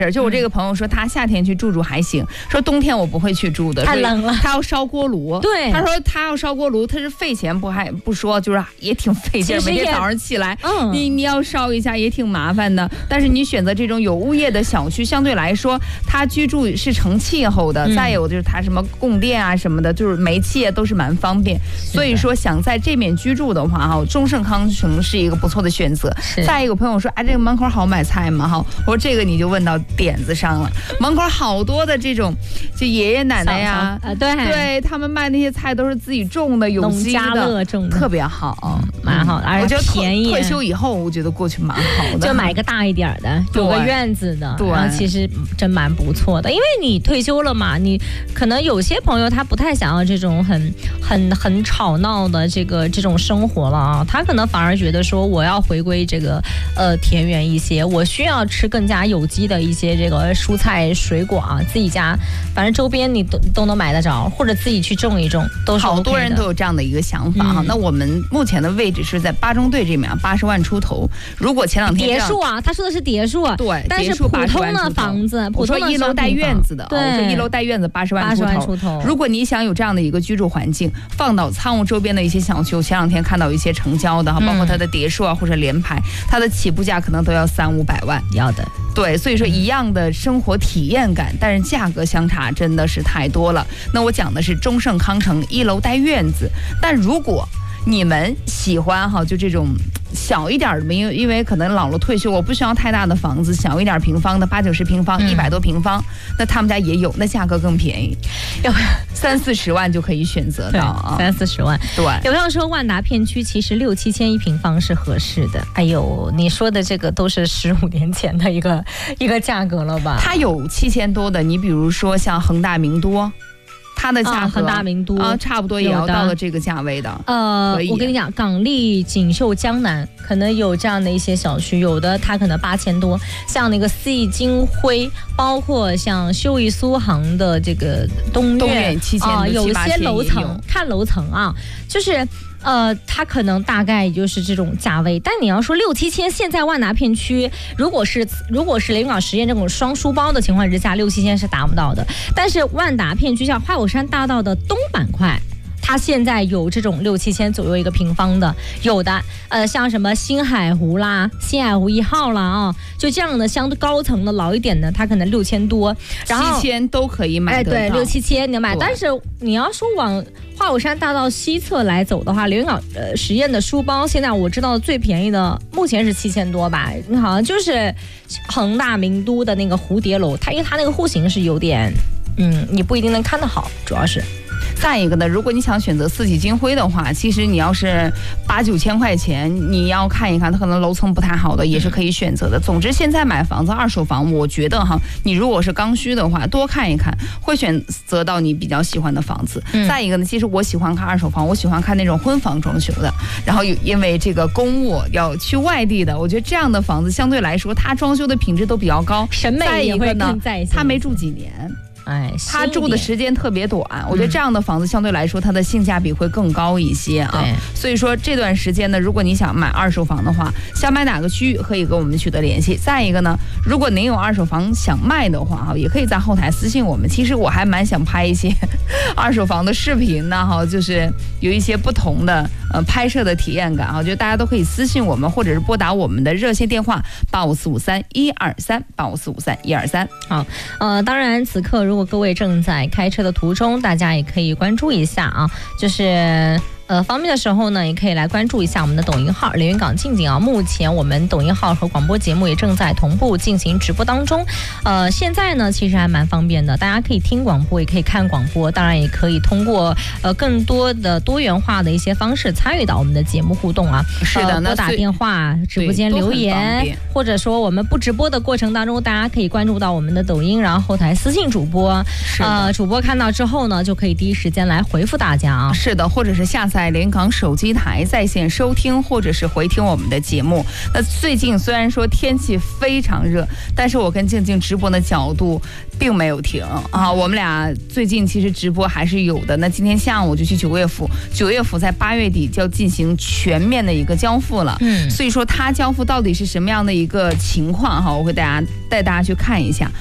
就我这个朋友说，他夏天去住还行，说冬天我不会去住的， 太冷了。 他要烧锅炉， 对， 他说他要烧锅炉，他是费钱不说，就是也挺费劲，每天早上起来，你要烧一下也挺麻烦的。但是你选择这种有物业的小区，相对来说，它居住是成气候的，再有就是它什么供电啊什么的，就是煤气都是蛮方便。所以说想在这面居住的话，哈，中盛康城是一个不错的选择。再一个朋友说，哎，这个门口好买菜吗？哈，我说这个你就问到点子上了，门口好多的这种就爷爷奶奶呀，对他们卖那些菜都是自己种的，有机的，特别好， 蛮好的，而且便宜。 退休以后我觉得过去蛮好的， 就买个大一点的，有个院子的， 对， 然后其实真蛮不错的。因为你退休了嘛，你可能有些朋友他不太想要这种很吵闹的这种生活了啊，他可能反而觉得说我要回归这个田园一些，我需要吃更加有机的一些这个蔬菜水果啊，自己家反正周边你都能买得着，或者自己去种一种，都是 OK 的。 好多人都有这样的一个想法哈。那我们目前的位置是在八中队这边，80万出头。如果前两天别墅啊，他说的是别墅啊， 对， 但是普通的房子， 我说一楼带院子的， 对， 我说一楼带院子80万出头。如果你想有这样的一个居住环境，放到仓务周边的一些小区，前两天看到一些成交的，包括它的别墅啊或者联排，它的起步价可能都要300-500万， 要的。 对，所以说一样的生活体验感，但是价格相差真的是太多了。那我讲的是中盛康城1楼带院子，但如果你们喜欢哈，就这种小一点的，因为可能老了退休，我不需要太大的房子，小一点平方的80-90平方，100多平方，那他们家也有，那价格更便宜，要30-40万就可以选择到啊 ，30-40万。 对， 有朋友说万达片区其实6-7千1平方是合适的。哎呦，你说的这个都是15年前的一个价格了吧？ 它有7000多的，你比如说像恒大名都。它的价格恒大名都差不多也要到了这个价位的。 我跟你讲，港丽、锦绣、江南可能有这样的一些小区，有的它可能8000多，像那个四金辉，包括像秀逸苏杭的这个东苑 7000 有一些楼层看楼层啊，就是它可能大概也就是这种价位，但你要说6-7千，现在万达片区，如果是连云港实验这种双书包的情况之下，6-7千是达不到的。但是万达片区像花果山大道的东板块，它现在有这种6-7千左右一个平方的，有的像什么新海湖啦、新海湖1号啦啊，就这样的相对高层的老一点的，它可能6000多，然后 7000都可以买得到。 对，6-7千你买，但是你要说往花果山大道西侧来走的话，连云港实验的书包，现在我知道最便宜的目前是7000多吧，好像就是恒大名都的那个蝴蝶楼，因为它那个户型是有点，你不一定能看得好，主要是。 再一个呢，如果你想选择四季金辉的话，其实你要是8-9千块钱，你要看一看，它可能楼层不太好的也是可以选择的。总之，现在买房子二手房，我觉得哈，你如果是刚需的话，多看一看，会选择到你比较喜欢的房子。再一个呢，其实我喜欢看二手房，我喜欢看那种婚房装修的，然后因为这个公务要去外地的，我觉得这样的房子相对来说，它装修的品质都比较高， 审美也会更在线。 它没住几年。他住的时间特别短，我觉得这样的房子相对来说它的性价比会更高一些啊。所以说这段时间呢，如果你想买二手房的话，想买哪个区域可以跟我们取得联系。再一个呢，如果您有二手房想卖的话哈，也可以在后台私信我们。其实我还蛮想拍一些二手房的视频呢哈，就是有一些不同的拍摄的体验感哈，就大家都可以私信我们，或者是拨打我们的热线电话8543-123，8543-123。 好，当然此刻如果各位正在开车的途中，大家也可以关注一下啊，就是方便的时候呢，也可以来关注一下我们的抖音号连云港静静啊。目前我们抖音号和广播节目也正在同步进行直播当中。现在呢，其实还蛮方便的，大家可以听广播，也可以看广播，当然也可以通过更多的多元化的一些方式参与到我们的节目互动啊。 是的， 拨打电话、直播间留言，或者说我们不直播的过程当中，大家可以关注到我们的抖音，然后后台私信主播。主播看到之后呢，就可以第一时间来回复大家啊。 是的，或者是下载在连云港手机台在线收听或者是回听我们的节目。那最近虽然说天气非常热，但是我跟静静直播的角度并没有停啊。我们俩最近其实直播还是有的。那今天下午就去九岳府在8月底就要进行全面的一个交付了。所以说它交付到底是什么样的一个情况哈，我会带大家去看一下。